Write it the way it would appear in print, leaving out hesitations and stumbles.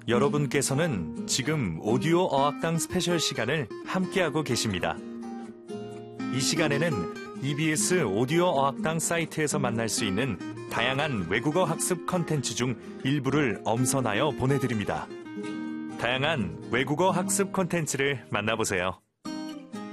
여러분께서는 지금 오디오 어학당 스페셜 시간을 함께하고 계십니다. 이 시간에는 EBS 오디오 어학당 사이트에서 만날 수 있는 다양한 외국어 학습 컨텐츠 중 일부를 엄선하여 보내드립니다. 다양한 외국어 학습 콘텐츠를 만나보세요.